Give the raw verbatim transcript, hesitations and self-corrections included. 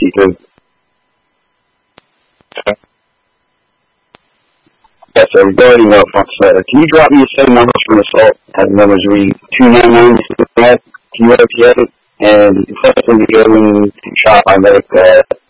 too. Yeah, so regarding uh, Fox Letter, can you drop me the same numbers from Assault? As the numbers read two nine nine Q O T A, and successfully going to shop I make uh,